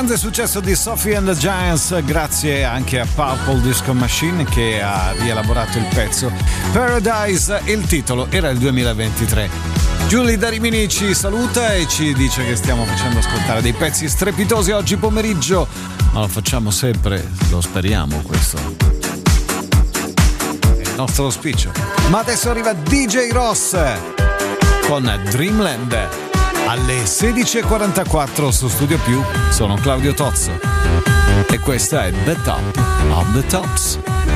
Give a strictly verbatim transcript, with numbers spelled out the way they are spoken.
grande successo di Sophie and the Giants, grazie anche a Purple Disco Machine che ha rielaborato il pezzo. Paradise, il titolo era il duemilaventitré. Giulia da Rimini ci saluta e ci dice che stiamo facendo ascoltare dei pezzi strepitosi oggi pomeriggio, ma lo facciamo sempre, lo speriamo questo. È il nostro auspicio. Ma adesso arriva D J Ross con Dreamland. Alle sedici e quarantaquattro su Studio Più sono Claudio Tozzo e questa è The Top of the Tops.